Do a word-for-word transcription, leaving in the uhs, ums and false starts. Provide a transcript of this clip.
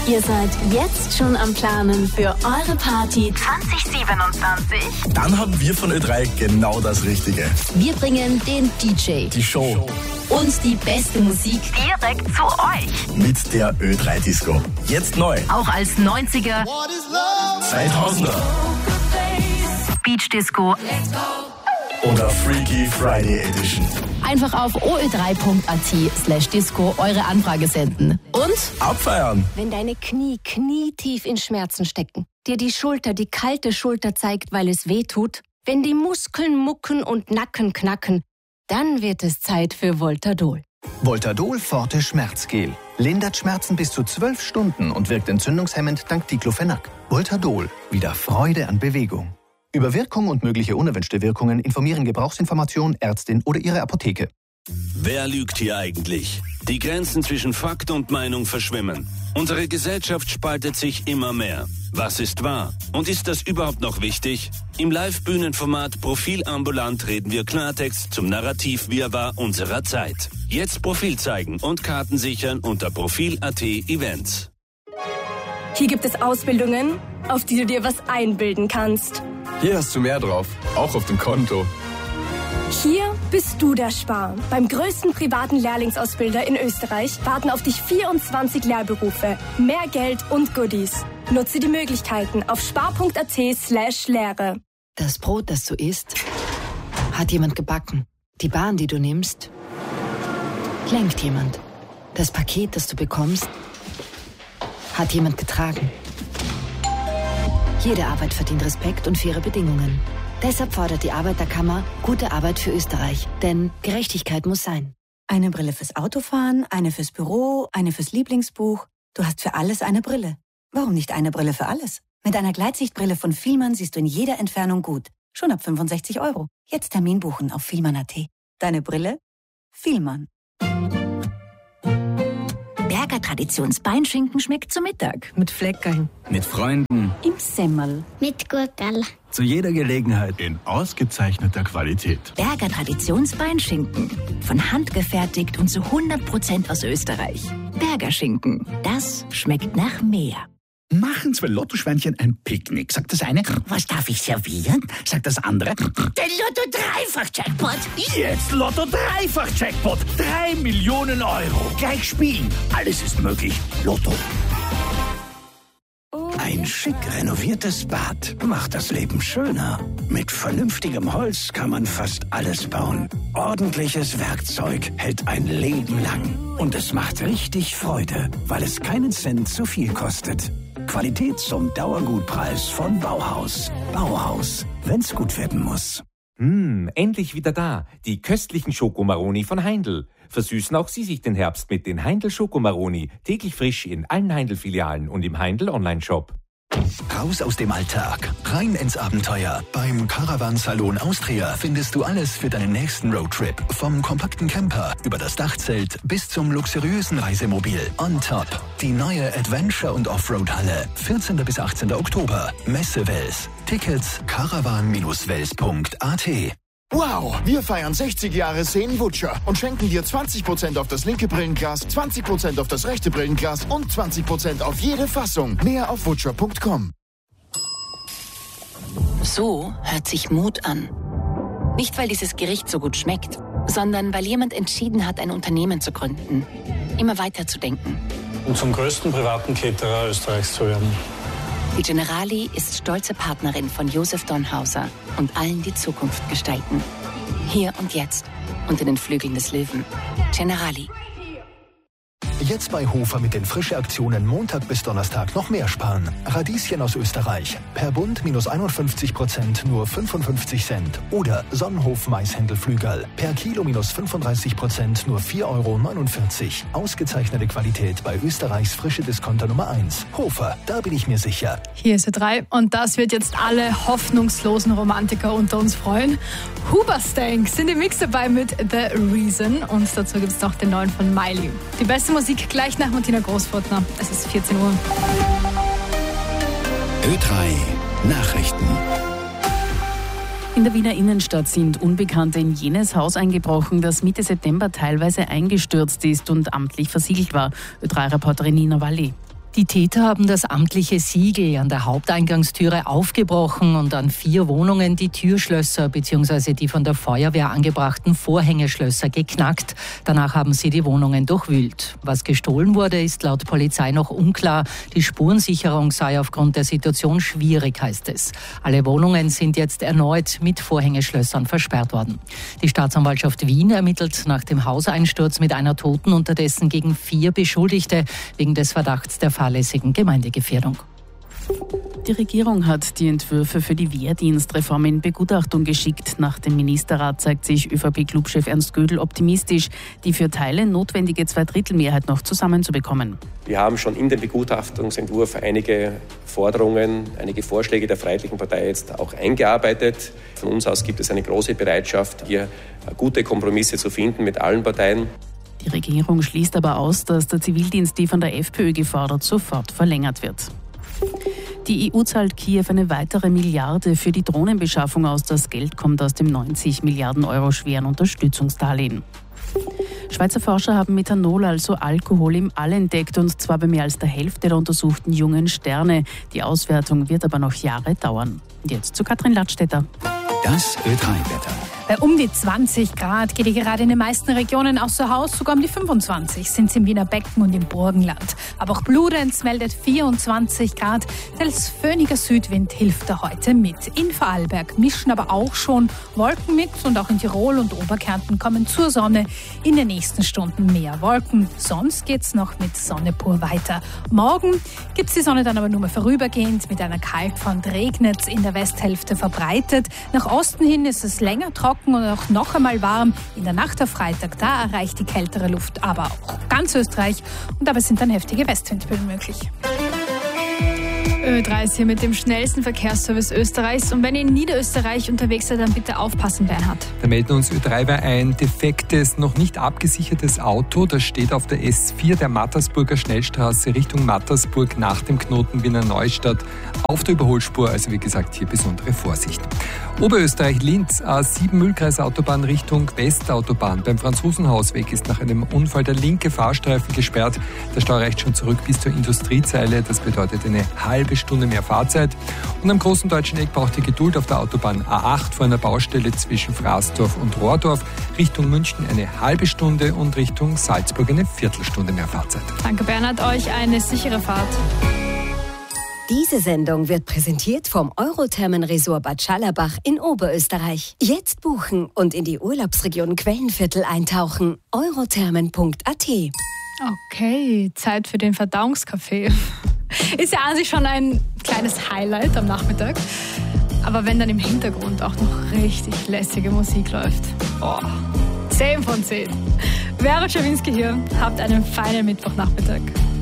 Ihr seid jetzt schon am Planen für eure Party zwanzig siebenundzwanzig? Dann haben wir von Ö drei genau das Richtige. Wir bringen den D J, die Show und die beste Musik direkt zu euch. Mit der Ö drei Disco. Jetzt neu. Auch als neunziger, zweitausender Beach Disco oder Freaky Friday Edition. Einfach auf o ö drei punkt a t slash disco eure Anfrage senden. Und abfeiern. Wenn deine Knie knietief in Schmerzen stecken, dir die Schulter die kalte Schulter zeigt, weil es weh tut, wenn die Muskeln mucken und Nacken knacken, dann wird es Zeit für Voltadol. Voltadol Forte Schmerzgel. Lindert Schmerzen bis zu zwölf Stunden und wirkt entzündungshemmend dank Diclofenac. Voltadol. Wieder Freude an Bewegung. Über Wirkung und mögliche unerwünschte Wirkungen informieren Gebrauchsinformation, Ärztin oder Ihre Apotheke. Wer lügt hier eigentlich? Die Grenzen zwischen Fakt und Meinung verschwimmen. Unsere Gesellschaft spaltet sich immer mehr. Was ist wahr? Und ist das überhaupt noch wichtig? Im Live-Bühnenformat Profil ambulant reden wir Klartext zum Narrativ-Wirrwarr unserer Zeit. Jetzt Profil zeigen und Karten sichern unter profil punkt a t Events. Hier gibt es Ausbildungen, auf die du dir was einbilden kannst. Hier hast du mehr drauf, auch auf dem Konto. Hier bist du der Spar. Beim größten privaten Lehrlingsausbilder in Österreich warten auf dich vierundzwanzig Lehrberufe, mehr Geld und Goodies. Nutze die Möglichkeiten auf spar punkt a t slash Lehre. Das Brot, das du isst, hat jemand gebacken. Die Bahn, die du nimmst, lenkt jemand. Das Paket, das du bekommst, hat jemand getragen. Jede Arbeit verdient Respekt und faire Bedingungen. Deshalb fordert die Arbeiterkammer gute Arbeit für Österreich. Denn Gerechtigkeit muss sein. Eine Brille fürs Autofahren, eine fürs Büro, eine fürs Lieblingsbuch. Du hast für alles eine Brille. Warum nicht eine Brille für alles? Mit einer Gleitsichtbrille von Fielmann siehst du in jeder Entfernung gut. Schon ab fünfundsechzig Euro. Jetzt Termin buchen auf fielmann punkt a t. Deine Brille? Fielmann. Berger Traditionsbeinschinken schmeckt zu Mittag. Mit Fleckerln. Mit Freunden. Im Semmel. Mit Gurkel. Zu jeder Gelegenheit. In ausgezeichneter Qualität. Berger Traditionsbeinschinken. Von Hand gefertigt und zu hundert Prozent aus Österreich. Berger Schinken. Das schmeckt nach mehr. Machen zwei Lottoschweinchen ein Picknick. Sagt das eine, was darf ich servieren? Sagt das andere, den Lotto-Dreifach-Jackpot. Jetzt Lotto-Dreifach-Jackpot. Drei Millionen Euro. Gleich spielen. Alles ist möglich. Lotto. Ein schick renoviertes Bad macht das Leben schöner. Mit vernünftigem Holz kann man fast alles bauen. Ordentliches Werkzeug hält ein Leben lang. Und es macht richtig Freude, weil es keinen Cent zu viel kostet. Qualität zum Dauergutpreis von Bauhaus. Bauhaus, wenn's gut werden muss. Hm, endlich wieder da. Die köstlichen Schokomaroni von Heindl. Versüßen auch Sie sich den Herbst mit den Heindl Schokomaroni. Täglich frisch in allen Heindl-Filialen und im Heindl Online-Shop. Raus aus dem Alltag, rein ins Abenteuer. Beim Caravan Salon Austria findest du alles für deinen nächsten Roadtrip. Vom kompakten Camper über das Dachzelt bis zum luxuriösen Reisemobil. On top die neue Adventure- und Offroad-Halle. vierzehnten bis achtzehnten Oktober. Messe Wels. Tickets caravan Bindestrich wels punkt a t. Wow, wir feiern sechzig Jahre Seen Vutscher und schenken dir zwanzig Prozent auf das linke Brillenglas, zwanzig Prozent auf das rechte Brillenglas und zwanzig Prozent auf jede Fassung. Mehr auf vutscher punkt com. So hört sich Mut an. Nicht, weil dieses Gericht so gut schmeckt, sondern weil jemand entschieden hat, ein Unternehmen zu gründen. Immer weiter zu denken. Und zum größten privaten Caterer Österreichs zu werden. Die Generali ist stolze Partnerin von Josef Donhauser und allen, die Zukunft gestalten. Hier und jetzt, unter den Flügeln des Löwen. Generali. Jetzt bei Hofer mit den Frische-Aktionen Montag bis Donnerstag noch mehr sparen. Radieschen aus Österreich. Per Bund minus einundfünfzig Prozent nur fünfundfünfzig Cent. Oder Sonnenhof Maishändelflügel. Per Kilo minus fünfunddreißig Prozent nur vier Euro neunundvierzig. Ausgezeichnete Qualität bei Österreichs frische Discounter Nummer eins. Hofer, da bin ich mir sicher. Hier ist Ö drei und das wird jetzt alle hoffnungslosen Romantiker unter uns freuen. Hoobastank sind im Mix dabei mit The Reason und dazu gibt es noch den neuen von Miley. Die beste Musik gleich nach Martina Großfurtner. Es ist vierzehn Uhr. Ö drei Nachrichten. In der Wiener Innenstadt sind Unbekannte in jenes Haus eingebrochen, das Mitte September teilweise eingestürzt ist und amtlich versiegelt war. Ö drei Reporterin Nina Walli. Die Täter haben das amtliche Siegel an der Haupteingangstüre aufgebrochen und an vier Wohnungen die Türschlösser bzw. die von der Feuerwehr angebrachten Vorhängeschlösser geknackt. Danach haben sie die Wohnungen durchwühlt. Was gestohlen wurde, ist laut Polizei noch unklar. Die Spurensicherung sei aufgrund der Situation schwierig, heißt es. Alle Wohnungen sind jetzt erneut mit Vorhängeschlössern versperrt worden. Die Staatsanwaltschaft Wien ermittelt nach dem Hauseinsturz mit einer Toten unterdessen gegen vier Beschuldigte wegen des Verdachts der fahrlässigen Gemeindegefährdung. Die Regierung hat die Entwürfe für die Wehrdienstreform in Begutachtung geschickt. Nach dem Ministerrat zeigt sich ÖVP-Clubchef Ernst Gödel optimistisch, die für Teile notwendige Zweidrittelmehrheit noch zusammenzubekommen. Wir haben schon in dem Begutachtungsentwurf einige Forderungen, einige Vorschläge der Freiheitlichen Partei jetzt auch eingearbeitet. Von uns aus gibt es eine große Bereitschaft, hier gute Kompromisse zu finden mit allen Parteien. Die Regierung schließt aber aus, dass der Zivildienst, die von der FPÖ gefordert, sofort verlängert wird. Die E U zahlt Kiew eine weitere Milliarde für die Drohnenbeschaffung aus. Das Geld kommt aus dem neunzig Milliarden Euro schweren Unterstützungsdarlehen. Schweizer Forscher haben Methanol, also Alkohol, im All entdeckt, und zwar bei mehr als der Hälfte der untersuchten jungen Sterne. Die Auswertung wird aber noch Jahre dauern. Und jetzt zu Katrin Ladstätter. Das Ö drei Wetter. Bei um die zwanzig Grad geht es gerade in den meisten Regionen außer Haus, sogar um die fünfundzwanzig sind es im Wiener Becken und im Burgenland. Aber auch Bludenz meldet vierundzwanzig Grad. Selbst föhniger Südwind hilft da heute mit. In Vorarlberg mischen aber auch schon Wolken mit und auch in Tirol und Oberkärnten kommen zur Sonne in den nächsten Stunden mehr Wolken. Sonst geht's noch mit Sonne pur weiter. Morgen gibt's die Sonne dann aber nur mehr vorübergehend. Mit einer Kaltfront regnet's in der Westhälfte verbreitet. Nach Osten hin ist es länger trocken und auch noch einmal warm. In der Nacht auf Freitag, da erreicht die kältere Luft aber auch ganz Österreich und dabei sind dann heftige Westwindböen möglich. Ö drei ist hier mit dem schnellsten Verkehrsservice Österreichs. Und wenn ihr in Niederösterreich unterwegs seid, dann bitte aufpassen, Bernhard. Da melden uns Ö drei ein defektes, noch nicht abgesichertes Auto. Das steht auf der S vier der Mattersburger Schnellstraße Richtung Mattersburg nach dem Knoten Wiener Neustadt auf der Überholspur. Also wie gesagt, hier besondere Vorsicht. Oberösterreich, Linz, A sieben Mühlkreisautobahn Richtung Westautobahn. Beim Franzosenhausweg ist nach einem Unfall der linke Fahrstreifen gesperrt. Der Stau reicht schon zurück bis zur Industriezeile. Das bedeutet eine halbe Stunde mehr Fahrzeit. Und am großen deutschen Eck braucht ihr Geduld auf der Autobahn A acht vor einer Baustelle zwischen Fraßdorf und Rohrdorf. Richtung München eine halbe Stunde und Richtung Salzburg eine Viertelstunde mehr Fahrzeit. Danke, Bernhard. Euch eine sichere Fahrt. Diese Sendung wird präsentiert vom Eurothermen-Resort Bad Schallerbach in Oberösterreich. Jetzt buchen und in die Urlaubsregion Quellenviertel eintauchen. eurothermen punkt a t. Okay, Zeit für den Verdauungskaffee. Ist ja an sich schon ein kleines Highlight am Nachmittag. Aber wenn dann im Hintergrund auch noch richtig lässige Musik läuft. Oh, zehn von zehn. Vera Czerwinski hier. Habt einen feinen Mittwochnachmittag.